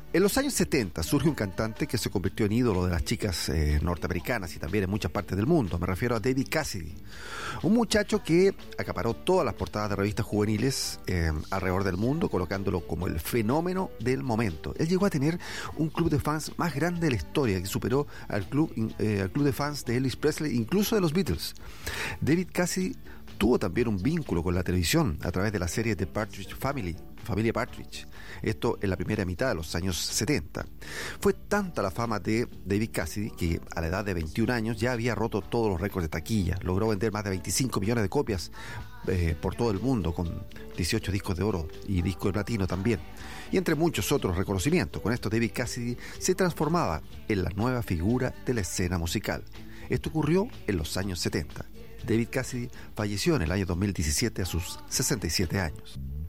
En los años 70 surge un cantante que se convirtió en ídolo de las chicas norteamericanas y también en muchas partes del mundo. Me refiero a David Cassidy, un muchacho que acaparó todas las portadas de revistas juveniles alrededor del mundo, colocándolo como el fenómeno del momento. Él llegó a tener un club de fans más grande de la historia, que superó al club de fans de Elvis Presley, incluso de los Beatles. David Cassidy tuvo también un vínculo con la televisión a través de la serie The Partridge Family, Familia Partridge. Esto en la primera mitad de los años 70. Fue tanta la fama de David Cassidy que a la edad de 21 años ya había roto todos los récords de taquilla. Logró vender más de 25 millones de copias por todo el mundo, con 18 discos de oro y disco de platino también. Y entre muchos otros reconocimientos. Con esto David Cassidy se transformaba en la nueva figura de la escena musical. Esto ocurrió en los años 70. David Cassidy falleció en el año 2017 a sus 67 años.